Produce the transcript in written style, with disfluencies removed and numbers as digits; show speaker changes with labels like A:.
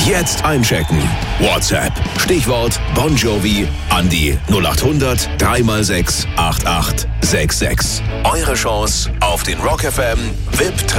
A: Jetzt einchecken. WhatsApp. Stichwort Bon Jovi an die 0800 3x6 8866. Eure Chance auf den Rock FM VIP